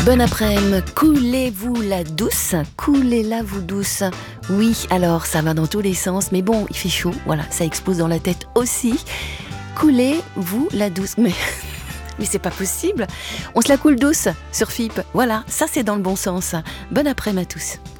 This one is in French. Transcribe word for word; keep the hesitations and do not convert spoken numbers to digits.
Bon après-midi, coulez-vous la douce, coulez-la vous douce. Oui, alors ça va dans tous les sens, mais bon, il fait chaud, voilà, ça explose dans la tête aussi. Coulez-vous la douce, mais, mais c'est pas possible. On se la coule douce sur F I P, voilà, ça c'est dans le bon sens. Bon après-midi à tous.